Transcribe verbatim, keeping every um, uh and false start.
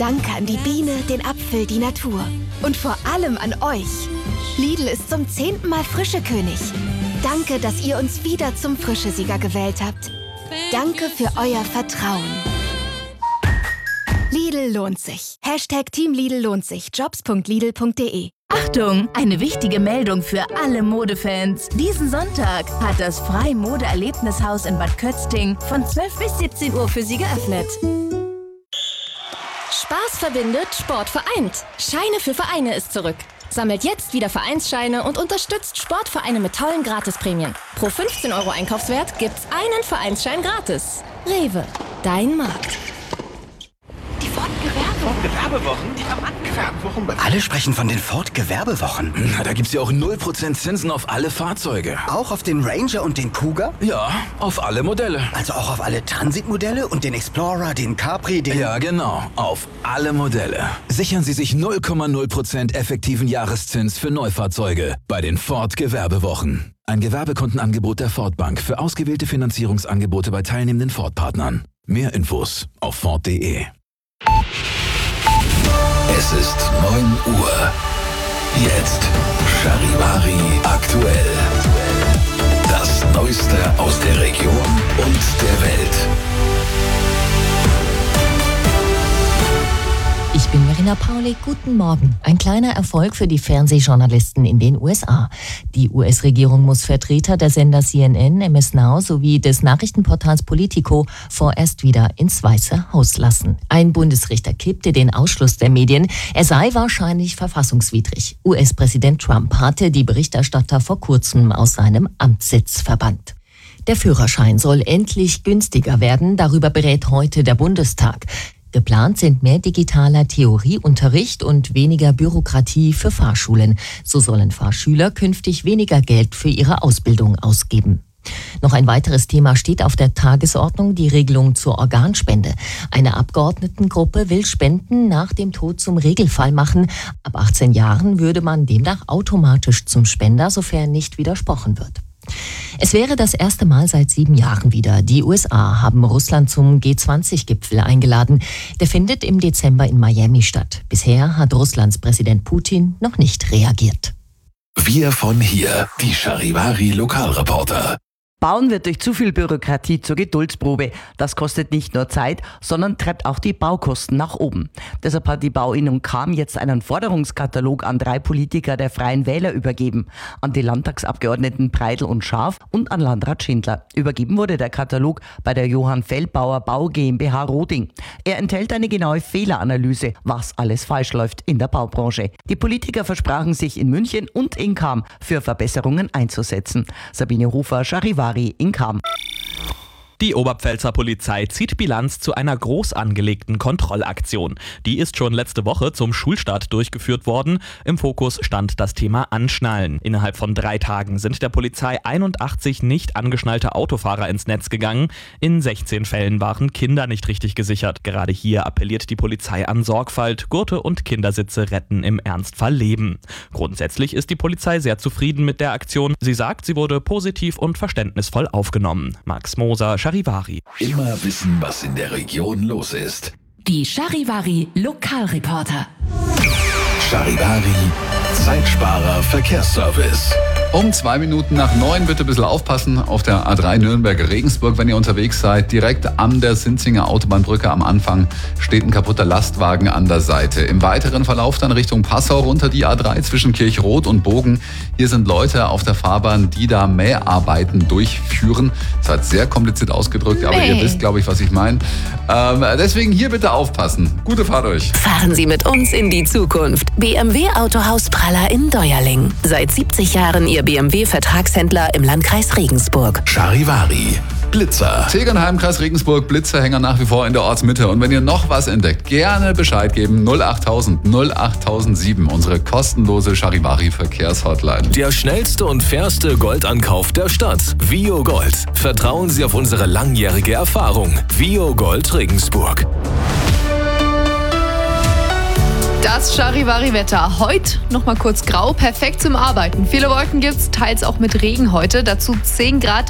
Danke an die Biene, den Apfel, die Natur. Und vor allem an euch. Lidl ist zum zehnten Mal Frischekönig. Danke, dass ihr uns wieder zum Frischesieger gewählt habt. Danke für euer Vertrauen. Lidl lohnt sich. Hashtag Team Lidl lohnt sich. jobs punkt lidl punkt de. Achtung, eine wichtige Meldung für alle Modefans. Diesen Sonntag hat das Frei-Mode-Erlebnishaus in Bad Kötzting von zwölf bis siebzehn Uhr für Sie geöffnet. Spaß verbindet, Sport vereint. Scheine für Vereine ist zurück. Sammelt jetzt wieder Vereinsscheine und unterstützt Sportvereine mit tollen Gratisprämien. Pro fünfzehn Euro Einkaufswert gibt's einen Vereinsschein gratis. Rewe, dein Markt. Die Ford-Gewerbewochen. Ford-Gewerbewochen? Die Gewerbewochen. Alle sprechen von den Ford-Gewerbewochen. Na, da gibt's ja auch null Prozent Zinsen auf alle Fahrzeuge. Auch auf den Ranger und den Cougar? Ja, auf alle Modelle. Also auch auf alle Transitmodelle und den Explorer, den Capri, den... Ja, genau. Auf alle Modelle. Sichern Sie sich null Komma null Prozent effektiven Jahreszins für Neufahrzeuge bei den Ford-Gewerbewochen. Ein Gewerbekundenangebot der Ford Bank für ausgewählte Finanzierungsangebote bei teilnehmenden Ford-Partnern. Mehr Infos auf ford punkt de. Es ist neun Uhr. Jetzt Charivari aktuell. Das Neueste aus der Region und der Welt. Ich bin Verena Paulik, guten Morgen. Ein kleiner Erfolg für die Fernsehjournalisten in den U S A. Die U S-Regierung muss Vertreter der Sender C N N, M S Now sowie des Nachrichtenportals Politico vorerst wieder ins Weiße Haus lassen. Ein Bundesrichter kippte den Ausschluss der Medien. Er sei wahrscheinlich verfassungswidrig. U S-Präsident Trump hatte die Berichterstatter vor kurzem aus seinem Amtssitz verbannt. Der Führerschein soll endlich günstiger werden. Darüber berät heute der Bundestag. Geplant sind mehr digitaler Theorieunterricht und weniger Bürokratie für Fahrschulen. So sollen Fahrschüler künftig weniger Geld für ihre Ausbildung ausgeben. Noch ein weiteres Thema steht auf der Tagesordnung, die Regelung zur Organspende. Eine Abgeordnetengruppe will Spenden nach dem Tod zum Regelfall machen. Ab achtzehn Jahren würde man demnach automatisch zum Spender, sofern nicht widersprochen wird. Es wäre das erste Mal seit sieben Jahren wieder. Die U S A haben Russland zum G zwanzig Gipfel eingeladen. Der findet im Dezember in Miami statt. Bisher hat Russlands Präsident Putin noch nicht reagiert. Wir von hier, die Charivari Lokalreporter. Bauen wird durch zu viel Bürokratie zur Geduldsprobe. Das kostet nicht nur Zeit, sondern treibt auch die Baukosten nach oben. Deshalb hat die Bauinnung Cham jetzt einen Forderungskatalog an drei Politiker der Freien Wähler übergeben. An die Landtagsabgeordneten Breidel und Schaaf und an Landrat Schindler. Übergeben wurde der Katalog bei der Johann Feldbauer Bau GmbH Roding. Er enthält eine genaue Fehleranalyse, was alles falsch läuft in der Baubranche. Die Politiker versprachen sich in München und in Cham für Verbesserungen einzusetzen. Sabine Hofer, Charivari in Cham. Die Oberpfälzer Polizei zieht Bilanz zu einer groß angelegten Kontrollaktion. Die ist schon letzte Woche zum Schulstart durchgeführt worden. Im Fokus stand das Thema Anschnallen. Innerhalb von drei Tagen sind der Polizei einundachtzig nicht angeschnallte Autofahrer ins Netz gegangen. In sechzehn Fällen waren Kinder nicht richtig gesichert. Gerade hier appelliert die Polizei an Sorgfalt. Gurte und Kindersitze retten im Ernstfall Leben. Grundsätzlich ist die Polizei sehr zufrieden mit der Aktion. Sie sagt, sie wurde positiv und verständnisvoll aufgenommen. Max Moser, Charivari. Immer wissen, was in der Region los ist. Die Charivari Lokalreporter. Charivari Zeitsparer Verkehrsservice. Um zwei Minuten nach neun bitte ein bisschen aufpassen auf der A drei Nürnberg-Regensburg, wenn ihr unterwegs seid. Direkt an der Sinzinger Autobahnbrücke am Anfang steht ein kaputter Lastwagen an der Seite. Im weiteren Verlauf dann Richtung Passau runter die A drei zwischen Kirchrot und Bogen. Hier sind Leute auf der Fahrbahn, die da Mäharbeiten durchführen. Das hat sehr kompliziert ausgedrückt, aber Mäh. ihr wisst, glaube ich, was ich meine. Ähm, deswegen hier bitte aufpassen. Gute Fahrt euch. Fahren Sie mit uns in die Zukunft. B M W Autohaus Praller in Deuerling. Seit siebzig Jahren Ihr B M W-Vertragshändler im Landkreis Regensburg. Charivari Blitzer. Tegernheim, Kreis Regensburg, Blitzerhänger nach wie vor in der Ortsmitte. Und wenn ihr noch was entdeckt, gerne Bescheid geben. null achttausend null achttausendsieben, unsere kostenlose Charivari-Verkehrshotline. Der schnellste und fairste Goldankauf der Stadt. Vio Gold. Vertrauen Sie auf unsere langjährige Erfahrung. Vio Gold Regensburg. Das Charivari-Wetter. Heute noch mal kurz grau, perfekt zum Arbeiten. Viele Wolken gibt's, teils auch mit Regen heute. Dazu zehn Grad